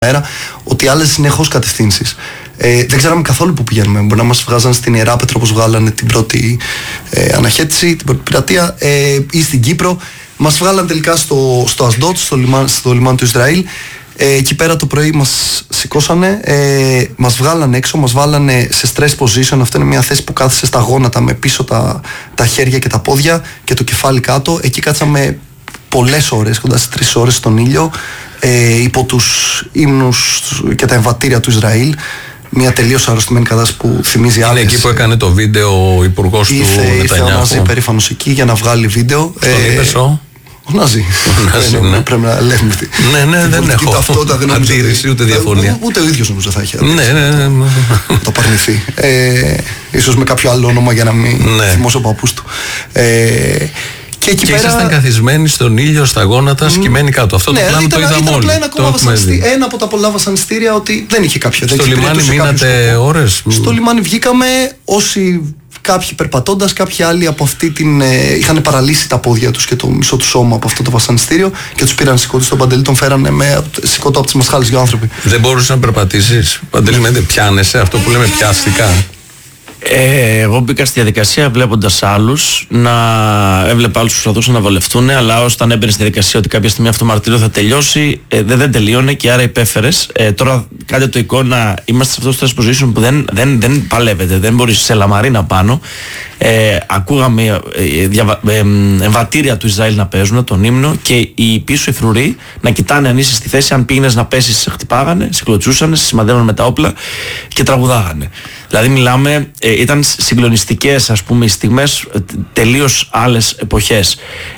αέρα, ότι άλλαζε συνεχώς κατευθύνσεις. Δεν ξέραμε καθόλου που πηγαίνουμε. Μπορεί να μας βγάζαν στην Ιερά Πέτρο όπως βγάλανε την πρώτη αναχέτηση, την πρώτη πειρατεία, ή στην Κύπρο. Μας βγάλαν τελικά στο Ασντότ, στο λιμάνι του Ισραήλ. Εκεί πέρα το πρωί μας σηκώσανε, μας βγάλανε έξω, μας βάλανε σε stress position. Αυτό είναι μια θέση που κάθεσαι στα γόνατα με πίσω τα χέρια και τα πόδια και το κεφάλι κάτω. Εκεί κάτσαμε πολλές ώρες, κοντά στις 3 ώρες στον ήλιο, υπό τους ύμνους και τα εμβατήρια του Ισραήλ. Μια τελείως αρρωστημένη κατάσταση που θυμίζει άλλες. Είναι εκεί που έκανε το βίντεο ο υπουργός του Νετανιάχου. Ήρθε ο Ναζί περήφανος εκεί για να βγάλει βίντεο. Τον είπες ο Ναζί. Πρέπει να λέμε. Ναι, δεν έχω αντίρρηση ούτε διαφωνία. Ούτε ο ίδιος νομίζω θα έχει αντίρρηση. Ναι. Το παρνηθεί. Ίσως με κάποιο άλλο όνομα για να μην θυμώσει ο παππούς του. Και ήσασταν καθισμένοι στον ήλιο, στα γόνατα, σκυμμένοι κάτω. Αυτό το πλάνο το είδαμε όλοι. Ένα από τα πολλά βασανιστήρια ότι δεν είχε κάποια. Στο λιμάνι μείνατε ώρες. Στο λιμάνι βγήκαμε όσοι. Κάποιοι περπατώντας, κάποιοι άλλοι από αυτή την. Είχαν παραλύσει τα πόδια τους και το μισό του σώμα από αυτό το βασανιστήριο και τους πήραν σηκώτη στον Παντελή, τον φέρανε με σηκώτο από τις μασχάλες για άνθρωποι. Δεν μπορούσες να περπατήσεις. Παντελή, πιάνεσαι αυτό που λέμε πιάστηκα. Εγώ μπήκα στη διαδικασία βλέποντας άλλους, έβλεπα άλλους που προσπαθούσαν να βολευτούν, αλλά όταν έμπαινε στη διαδικασία ότι κάποια στιγμή αυτό το μαρτύριο θα τελειώσει, δεν τελείωνε και άρα υπέφερες. Τώρα κάντε το εικόνα, είμαστε σε αυτό το stress position που δεν παλεύετε, δεν μπορείς σε λαμαρίνα πάνω. Ακούγαμε εμβατήρια του Ισραήλ να παίζουν τον ύμνο και οι πίσω οι φρουροί να κοιτάνε αν είσαι στη θέση, αν πήγαινες να πέσεις, σε χτυπάγανε, σε κλωτσούσανε, σε σημαδεύανε με τα όπλα και τραγουδάγανε. Δηλαδή μιλάμε, ήταν συγκλονιστικές ας πούμε οι στιγμές, τελείως άλλες εποχές.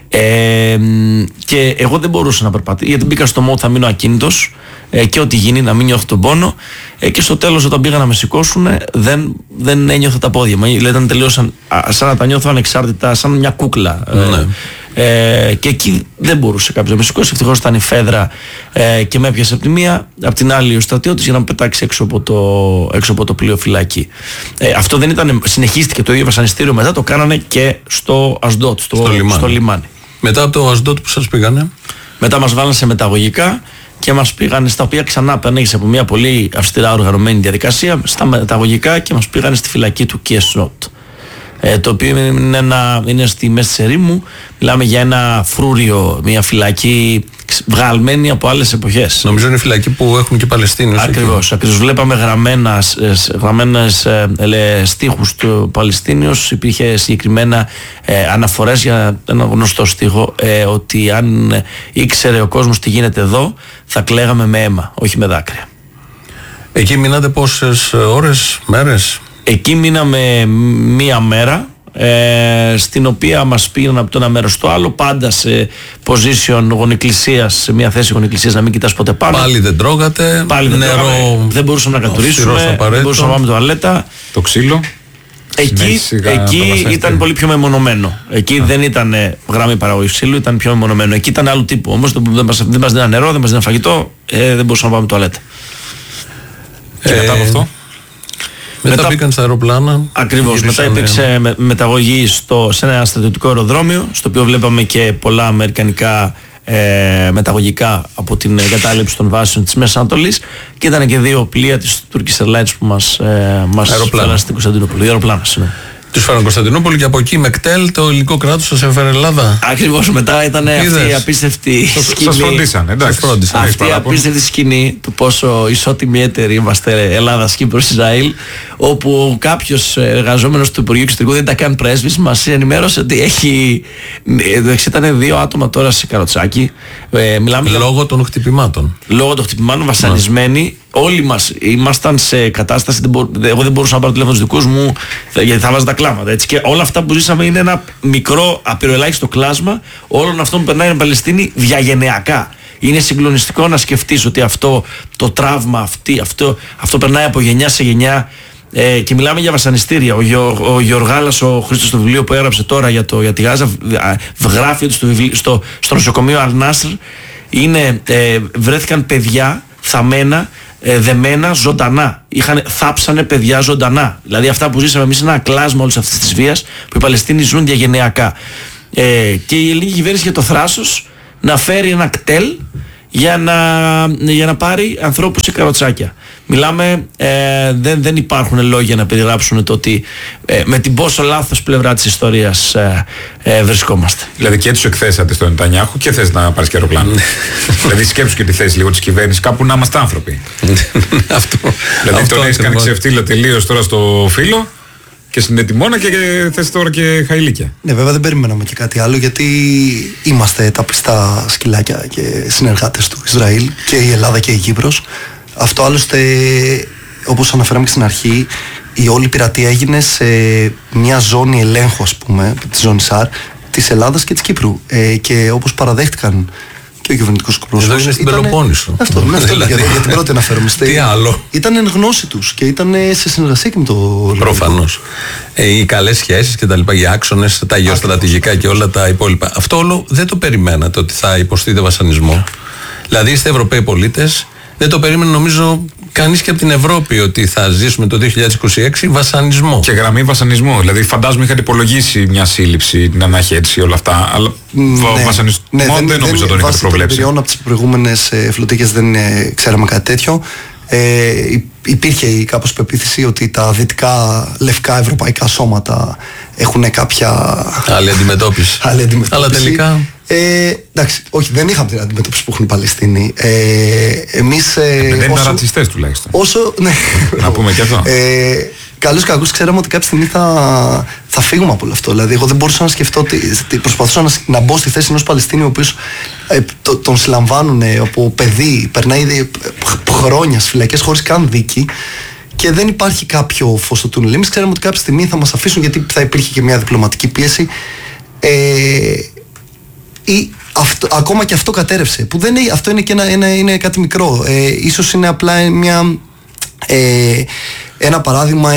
Και εγώ δεν μπορούσα να περπατήσω γιατί μπήκα στο μόντ θα μείνω ακίνητος και ό,τι γίνει να μην νιώθω τον πόνο, και στο τέλος όταν πήγα να με σηκώσουν δεν ένιωθα τα πόδια μου, ήταν τελείως σαν να τα νιώθω ανεξάρτητα, σαν μια κούκλα. Και εκεί δεν μπορούσε κάποιος να με σηκώσει. Ευτυχώς ήταν η φέδρα και με έπιασε από τη μία, από την άλλη ο στρατιώτης για να με πετάξει έξω από το πλοίο φυλακή. Αυτό δεν ήταν, συνεχίστηκε το ίδιο βασανιστήριο μετά, το κάνανε και στο Ασντότ, στο λιμάνι. Μετά από το Ασντότ που σας πήγανε? Μετά μας βάλανε σε μεταγωγικά και μας πήγανε, στα οποία ξανά περνέγησε από μια πολύ αυστηρά οργανωμένη διαδικασία, στα μεταγωγικά και μας πήγανε στη φυλακή του Κιεσνότ. Το οποίο είναι στη μέση της ερήμου. Μιλάμε για ένα φρούριο, μια φυλακή βγαλμένη από άλλες εποχές. Νομίζω είναι η φυλακή που έχουν και Παλαιστίνιους. Ακριβώς. Βλέπαμε γραμμένες στίχους του Παλαιστίνιους. Υπήρχε συγκεκριμένα αναφορές για ένα γνωστό στίχο, ότι αν ήξερε ο κόσμος τι γίνεται εδώ θα κλαίγαμε με αίμα, όχι με δάκρυα. Εκεί μείνατε πόσες ώρες, μέρες? Εκεί μείναμε μία μέρα, στην οποία μας πήγαιναν από το ένα μέρος στο άλλο, πάντα σε position γονικλησίας, σε μια θέση γονικλησίας, να μην κοιτάς ποτέ πάνω. Πάλι δεν τρώγατε, νερό, δεν μπορούσαμε να κατουρίσουμε, δεν μπορούσαμε να πάμε τουαλέτα. Το ξύλο. Εκεί ήταν πολύ πιο μεμονωμένο. Εκεί δεν ήταν γραμμή παραγωγής ξύλου, ήταν πιο μεμονωμένο. Εκεί ήταν άλλου τύπου. Όμως δεν μας δίναν νερό, δεν μας δίναν φαγητό, δεν μπορούσαμε να πάμε τουαλέτα. Και μετά από αυτό? Μετά μπήκαν στα αεροπλάνα. Ακριβώς. Μετά υπήρξε μεταγωγή σε ένα στρατιωτικό αεροδρόμιο, στο οποίο βλέπαμε και πολλά αμερικανικά μεταγωγικά από την εγκατάλειψη των βάσεων της Μέσης Ανατολής, και ήταν και 2 πλοία της Turkish Airlines που μας φέραν στην Κωνσταντινούπολη. Αεροπλάνα, Τους φέραν Κωνσταντινούπολη και από εκεί με κτέλ το ελληνικό κράτος σας έφερε Ελλάδα. Ακριβώς. Μετά ήταν αυτή η απίστευτη σκηνή. Σας φροντίσαν, εντάξει. Αυτή η απίστευτη σκηνή του πόσο ισότιμοι έτεροι είμαστε Ελλάδας, Κύπρος, Ισραήλ, όπου κάποιος εργαζόμενος του Υπουργείου Εξωτερικού, δεν ήταν καν πρέσβης, μας ενημέρωσε ότι ήταν 2 άτομα τώρα σε καροτσάκι. Λόγω των χτυπημάτων. Λόγω των χτυπημάτων, βασανισμένοι. Όλοι μας ήμασταν σε κατάσταση, εγώ δεν μπορούσα να πάρω τηλέφωνο στους δικούς μου γιατί θα βάζα τα κλάματα, έτσι. Και όλα αυτά που ζήσαμε είναι ένα μικρό απειροελάχιστο κλάσμα όλων αυτών που περνάει η Παλαιστίνη διαγενειακά. Είναι συγκλονιστικό να σκεφτείς ότι αυτό το τραύμα, αυτό περνάει από γενιά σε γενιά, και μιλάμε για βασανιστήρια. Ο Γεωργάλας, ο Χρήστος, στο βιβλίο που έγραψε τώρα για τη Γάζα, γράφει ότι στο νοσοκομείο Αλ-Νάσρ βρέθηκαν παιδιά θαμμένα, δεμένα ζωντανά. Θάψανε παιδιά ζωντανά. Δηλαδή αυτά που ζήσαμε εμείς είναι ένα κλάσμα όλης αυτής της βίας που οι Παλαιστίνοι ζουν διαγενειακά. Και η ελληνική κυβέρνηση είχε το θράσος να φέρει ένα κτέλ για να πάρει ανθρώπους σε καροτσάκια. Μιλάμε, δεν υπάρχουν λόγια να περιγράψουν το ότι με την πόσο λάθος πλευρά της ιστορίας βρισκόμαστε. Δηλαδή και τους εκθέσατε στον Νετανιάχου και θες να πάρεις και αεροπλάνο. Δηλαδή σκέψου και τη θέση λίγο της κυβέρνησης, κάπου να είμαστε άνθρωποι. Δηλαδή τον έχεις κάνει ξεφτύλα τελείως τώρα στο φύλλο και στην Ετοιμόνα και θες τώρα και χαηλίκια. Ναι, βέβαια δεν περιμέναμε και κάτι άλλο, γιατί είμαστε τα πιστά σκυλάκια και συνεργάτες του Ισραήλ, και η Ελλάδα και η Κύπρος. Αυτό άλλωστε, όπως αναφέραμε και στην αρχή, η όλη πειρατεία έγινε σε μια ζώνη ελέγχου, ας πούμε, τη ζώνη ΣΑΡ, της Ελλάδας και της Κύπρου. Και όπως παραδέχτηκαν και ο κυβερνητικός εκπρόσωπος. Εδώ είναι στην Πελοπόννησο. Αυτό, για την πρώτη αναφέρομαι. Τι άλλο. Ήταν εν γνώση τους και ήταν σε συνεργασία και με το. Προφανώς. Οι καλές σχέσεις και τα λοιπά, οι άξονες, τα γεωστρατηγικά και όλα τα υπόλοιπα. Αυτό όλο δεν το περιμένατε ότι θα υποστείτε βασανισμό. Δηλαδή είστε Ευρωπαίοι πολίτες. Δεν το περίμενε νομίζω κανείς και από την Ευρώπη ότι θα ζήσουμε το 2026 βασανισμό. Και γραμμή βασανισμού. Δηλαδή φαντάζομαι είχατε υπολογίσει μια σύλληψη, την αναχέτηση, όλα αυτά. Αλλά βασανισμό δεν νομίζω τον είχατε προβλέψει. Από τις προηγούμενες φλωτίκες δεν ξέραμε κάτι τέτοιο. Υπήρχε η κάπως πεποίθηση ότι τα δυτικά λευκά ευρωπαϊκά σώματα έχουν κάποια άλλη αντιμετώπιση. Αλλά τελικά. Εντάξει, όχι, δεν είχαμε την αντιμετώπιση που έχουν οι Παλαιστίνοι. Εμείς. Δεν ήταν ρατσιστές τουλάχιστον. Ναι. Να πούμε και αυτό. Καλώς κακώς ξέραμε ότι κάποια στιγμή θα φύγουμε από όλο αυτό. Δηλαδή, εγώ δεν μπορούσα να σκεφτώ ότι προσπαθούσα να μπω στη θέση ενός Παλαιστίνιου ο οποίος τον συλλαμβάνουν από παιδί, περνάει ήδη χρόνια στις φυλακές χωρίς καν δίκη και δεν υπάρχει κάποιο φως στο τούνελ. Εμείς ξέραμε ότι κάποια στιγμή θα μας αφήσουν, γιατί θα υπήρχε και μια διπλωματική πίεση. Ακόμα και αυτό κατέρευσε. Που δεν είναι, αυτό είναι και είναι κάτι μικρό. Ίσως είναι απλά ένα παράδειγμα,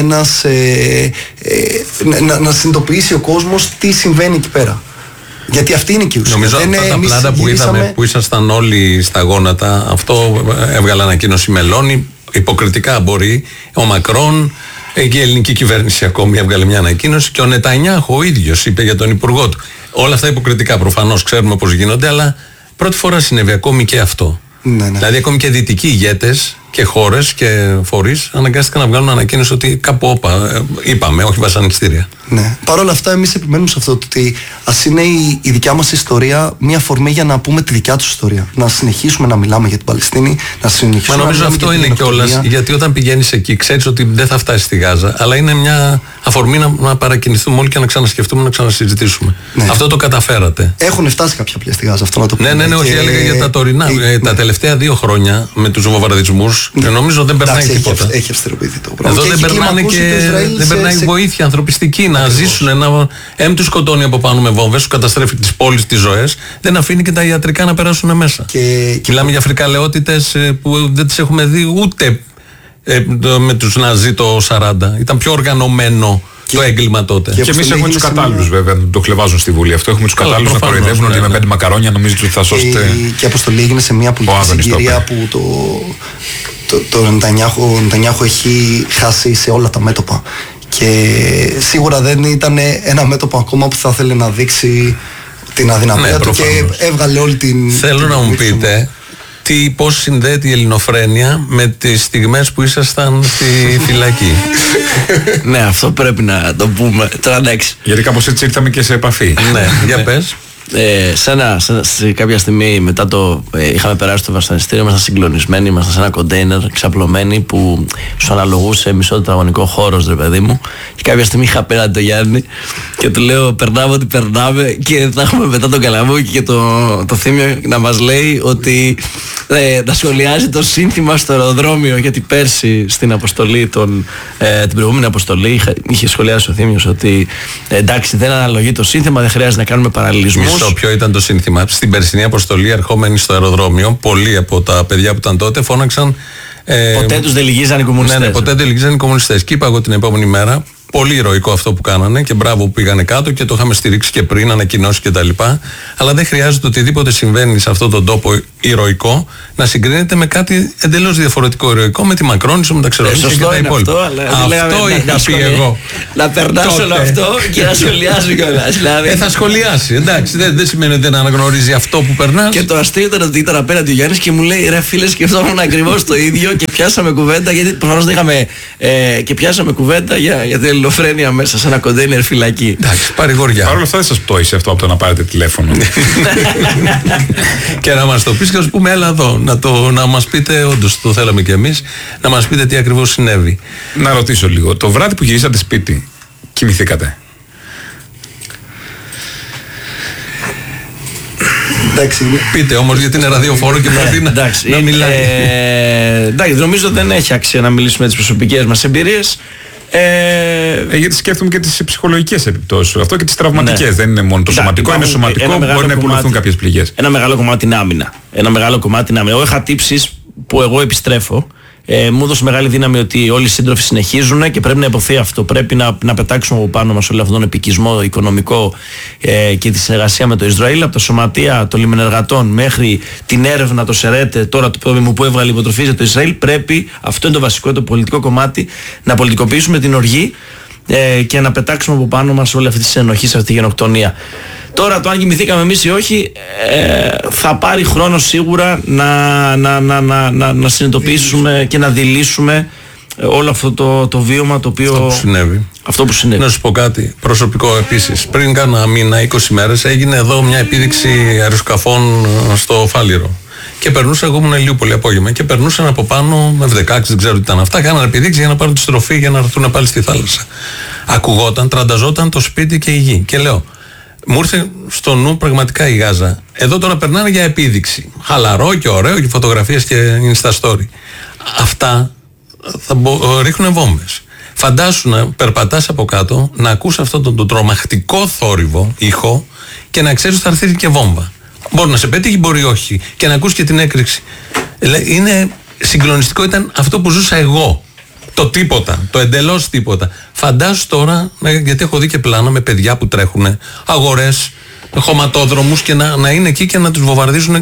να συνειδητοποιήσει ο κόσμος τι συμβαίνει εκεί πέρα. Γιατί αυτή είναι και η ουσία. Νομίζω αυτά τα πλάτα που είδαμε, που ήσασταν όλοι στα γόνατα, αυτό έβγαλε ανακοίνωση Μελώνη, υποκριτικά μπορεί, ο Μακρόν, και η ελληνική κυβέρνηση ακόμη έβγαλε μια ανακοίνωση, και ο Νετανιάχου ο ίδιος είπε για τον υπουργό του. Όλα αυτά υποκριτικά, προφανώς ξέρουμε πώς γίνονται, αλλά πρώτη φορά συνέβη ακόμη και αυτό. Ναι. Δηλαδή ακόμη και δυτικοί ηγέτες και χώρες και φορείς αναγκάστηκαν να βγάλουν ανακοίνωση ότι κάπου είπαμε, όχι βασανιστήρια. Ναι. Παρ' όλα αυτά, εμείς επιμένουμε σε αυτό, ότι ας είναι η δικιά μας ιστορία μια αφορμή για να πούμε τη δικιά τους ιστορία. Να συνεχίσουμε να μιλάμε για την Παλαιστίνη, να συνεχίσουμε. Μα νομίζω να αυτό είναι κιόλας, γιατί όταν πηγαίνεις εκεί, ξέρεις ότι δεν θα φτάσει στη Γάζα, αλλά είναι μια αφορμή να παρακινηθούμε όλοι και να ξανασκεφτούμε, να ξανασυζητήσουμε. Ναι. Αυτό το καταφέρατε. Έχουν φτάσει κάποια πλαίσια στη Γάζα, αυτό να το πούμε. Ναι, όχι, έλεγα για τα τωρινά. Τα τελευταία 2 χρόνια με τους βομβαρδισμούς, νομίζω δεν περνάει τίποτα. Έχει αυστηροποιηθεί το πράγμα. Εδώ δεν περνάει βοήθεια ανθρωπιστική να ζήσουν. Τους σκοτώνει από πάνω με βόμβες, σου καταστρέφει τις πόλεις, τις ζωές, δεν αφήνει και τα ιατρικά να περάσουν μέσα. Μιλάμε για φρικαλαιότητες που δεν τις έχουμε δει ούτε με τους Ναζί το 40. Ήταν πιο οργανωμένο το έγκλημα τότε. Και εμείς έχουμε τους κατάλληλους βέβαια, το χλεβάζουν στη Βουλή αυτό. Έχουμε τους κατάλληλους να κοροϊδεύουν ότι με 5 μακαρόνια νομίζετε ότι θα σώσετε. Και η αποστολή έγινε σε μια πολιτική συγκυρία που το Νετανιάχου έχει χάσει σε όλα τα μέτωπα. Και σίγουρα δεν ήταν ένα μέτωπο ακόμα που θα ήθελε να δείξει την αδυναμία του, και έβγαλε όλη την. Θέλω να μου πείτε πώς συνδέεται η ελληνοφρένεια με τις στιγμές που ήσασταν στη φυλακή. Ναι, αυτό πρέπει να το πούμε. Γιατί κάπως έτσι ήρθαμε και σε επαφή. Ναι, για πες. Σε κάποια στιγμή μετά είχαμε περάσει το βασανιστήριο, ήμασταν συγκλονισμένοι, ήμασταν σε ένα κοντέινερ ξαπλωμένοι που σου αναλογούσε μισό τετραγωνικό χώρος, ρε παιδί μου, και κάποια στιγμή είχα πέραν το Γιάννη και του λέω περνάμε ό,τι περνάμε, και θα έχουμε μετά τον Καλαμούκη και το Θήμιο να μας λέει ότι να σχολιάζει το σύνθημα στο αεροδρόμιο, γιατί πέρσι στην αποστολή την προηγούμενη αποστολή είχε σχολιάσει ο Θήμιος ότι εντάξει, δεν αναλογεί το σύνθημα, δεν χρειάζεται να κάνουμε παραλληλισμούς. Ποιο ήταν το σύνθημα? Στην περσινή αποστολή, ερχόμενοι στο αεροδρόμιο, πολλοί από τα παιδιά που ήταν τότε φώναξαν. Ποτέ τους δεν λυγίζαν οι κομμουνιστές. Ναι, ποτέ δεν λυγίζαν οι κομμουνιστές. Και είπα εγώ την επόμενη μέρα, πολύ ηρωικό αυτό που κάνανε και μπράβο που πήγανε κάτω, και το είχαμε στηρίξει και πριν, ανακοινώσει κτλ. Αλλά δεν χρειάζεται οτιδήποτε συμβαίνει σε αυτόν τον τόπο, ηρωικό να συγκρίνεται με κάτι εντελώς διαφορετικό ηρωικό, με τη Μακρόνισσο, με τα Ξερονήσια και τα υπόλοιπα. Αυτό είχα πει εγώ. Να περνάς όλο αυτό και να σχολιάζει κιόλας. Θα σχολιάσει, εντάξει, δεν σημαίνει ότι δεν αναγνωρίζει αυτό που περνάς. Και το αστείο ήταν ότι ήταν απέναντι ο Γιάννης και μου λέει: ρε φίλε, σκεφτόμουν ακριβώς το ίδιο και πιάσαμε κουβέντα. Γιατί προφανώς δεν είχαμε. Και πιάσαμε κουβέντα για την ελληνοφρένεια μέσα σε ένα κοντέινερ φυλακή. Εντάξει, παρηγοριά. Παρ' όλα αυτά δεν σας πτώησε αυτό από το να πάρετε τηλέφωνο. Και να μας το πεις και να σου πούμε, έλα εδώ, να μας πείτε, όντως το θέλαμε κι εμείς, να μας πείτε τι ακριβώς συνέβη. Να ρωτήσω λίγο, το βράδυ που γυρίσατε σπίτι, κοιμηθήκατε? Εντάξει. Πείτε όμως, γιατί είναι ραδιοφόρο και πρέπει να μιλάει. Εντάξει, νομίζω δεν έχει αξία να μιλήσουμε τις προσωπικές μας εμπειρίες. Γιατί σκέφτομαι και τις ψυχολογικές επιπτώσεις. Αυτό και τις τραυματικές. Δεν είναι μόνο το σωματικό, είναι σωματικό, μπορεί να επουλωθούν κάποιες πληγές. Ένα μεγάλο κομμάτι είναι άμυνα. Εγώ είχα τύψεις που εγώ επιστρέφω. Μου έδωσε μεγάλη δύναμη ότι όλοι οι σύντροφοι συνεχίζουν και πρέπει να υποθεί αυτό. Πρέπει να πετάξουμε από πάνω μας όλο αυτόν τον επικισμό οικονομικό και τη συνεργασία με το Ισραήλ. Από τα σωματεία των λιμενεργατών μέχρι την έρευνα, το ΣΕΡΕΤ, τώρα το παιδί μου που έβγαλε υποτροφή για το Ισραήλ. Πρέπει, αυτό είναι το βασικό, το πολιτικό κομμάτι, να πολιτικοποιήσουμε την οργή και να πετάξουμε από πάνω μας όλη αυτή τη συνενοχή, αυτή τη γενοκτονία. Τώρα το αν κοιμηθήκαμε εμείς ή όχι θα πάρει χρόνο σίγουρα να συνειδητοποιήσουμε και να δηλήσουμε όλο αυτό το βίωμα το οποίο... Αυτό που συνέβη. Να σου πω κάτι προσωπικό επίσης. Πριν κάνα μήνα, 20 μέρες, έγινε εδώ μια επίδειξη αεροσκαφών στο Φάληρο. Και περνούσα, εγώ ήμουν Ηλιούπολη απόγευμα, και περνούσαν από πάνω με F-16, δεν ξέρω τι ήταν αυτά. Κάνανε επιδείξει για να πάρουν τη στροφή για να έρθουν πάλι στη θάλασσα. Ακουγόταν, τρανταζόταν το σπίτι και η γη. Και λέω, μου ήρθε στο νου πραγματικά η Γάζα. Εδώ τώρα περνάνε για επίδειξη. Χαλαρό και ωραίο και φωτογραφίες και Insta story. Αυτά θα ρίχνουν βόμβες. Φαντάσου να περπατάς από κάτω, να ακούς αυτόν τον τρομακτικό θόρυβο, ήχο, και να ξέρεις ότι θα έρθει και βόμβα. Μπορεί να σε πετύχει, μπορεί όχι. Και να ακούς και την έκρηξη. Είναι συγκλονιστικό, ήταν αυτό που ζούσα εγώ. Το τίποτα, το εντελώς τίποτα. Φαντάσου τώρα, γιατί έχω δει και πλάνα με παιδιά που τρέχουν, αγορές, χωματόδρομους, και να είναι εκεί και να τους βομβαρδίζουν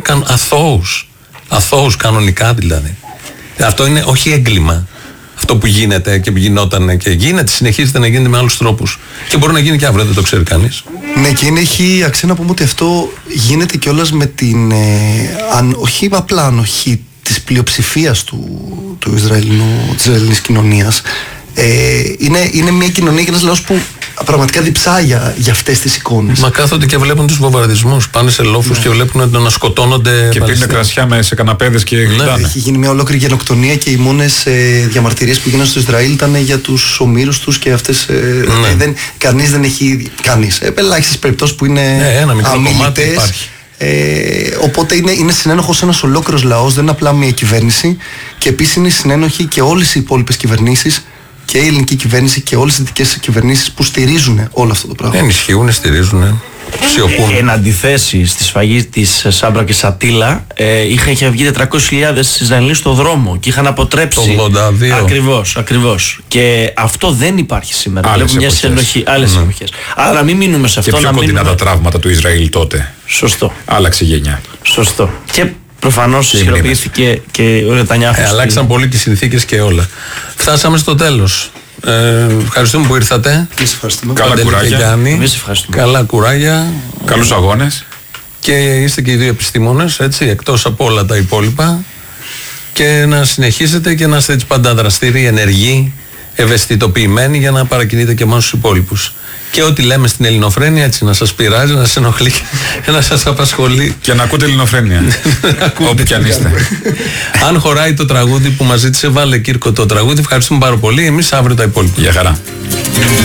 αθώους κανονικά δηλαδή. Αυτό είναι όχι έγκλημα. Αυτό που γίνεται και που γινόταν και γίνεται, συνεχίζεται να γίνεται με άλλους τρόπους. Και μπορεί να γίνει και αύριο, δεν το ξέρει κανείς. Ναι, και έχει αξία να πούμε ότι αυτό γίνεται κιόλας με την όχι απλά ανοχή της πλειοψηφίας του της Ισραηλινής κοινωνίας. Είναι μια κοινωνία και ένας λαός που πραγματικά διψάει για αυτές τις εικόνες. Μα κάθονται και βλέπουν τους βομβαρδισμούς. Πάνε σε λόφους και βλέπουν να σκοτώνονται. Και πίνουν κρασιά σε καναπέδες και γλυντάνε. Έχει γίνει μια ολόκληρη γενοκτονία και οι μόνες διαμαρτυρίες που γίνανε στο Ισραήλ ήταν για τους ομήρους τους και αυτές. Κανείς δεν έχει. Ελάχιστες περιπτώσεις που είναι αμιλητές. Οπότε είναι συνένοχος ένας ολόκληρος λαός, δεν είναι απλά μια κυβέρνηση. Και επίσης είναι συνένοχοι και όλες οι υπόλοιπες κυβερνήσεις, και η ελληνική κυβέρνηση και όλες οι δυτικές κυβερνήσεις που στηρίζουν όλο αυτό το πράγμα. Ενισχύουν, στηρίζουν, σιωπούν. Εν αντιθέσει στη σφαγή της Σάμπρα και Σατήλα, είχε βγει 400.000 Ισραηλοί στο δρόμο και είχαν αποτρέψει. Το 82. Ακριβώς. Και αυτό δεν υπάρχει σήμερα. Βλέπουμε μια συνενοχή. Άλλες εποχές. Άρα μην μείνουμε σε αυτό. Και πιο κοντινά τα τραύματα του Ισραήλ τότε. Σωστό. Άλλαξε γενιά. Σωστό. Και προφανώς ισχυροποιήθηκε και ο Νετανιάχου. Αλλάξαν πολύ και οι συνθήκες και όλα. Φτάσαμε στο τέλος. Ευχαριστούμε που ήρθατε. Καλά κουράγια. Καλά κουράγια. Καλούς αγώνες. Και είστε και οι δύο επιστήμονες, έτσι, εκτός από όλα τα υπόλοιπα. Και να συνεχίσετε και να είστε έτσι πάντα δραστήριοι, ενεργοί, ευαισθητοποιημένοι, για να παρακινείτε και εμάς τους υπόλοιπους. Και ό,τι λέμε στην ελληνοφρένεια, έτσι, να σας πειράζει, να σας ενοχλεί και να σας απασχολεί. Και να ακούτε ελληνοφρένεια. Όπου κι αν είστε. Αν χωράει το τραγούδι που μας ζήτησε, βάλε Κύρκο το τραγούδι. Ευχαριστούμε πάρα πολύ. Εμείς αύριο τα υπόλοιπα. Γεια χαρά.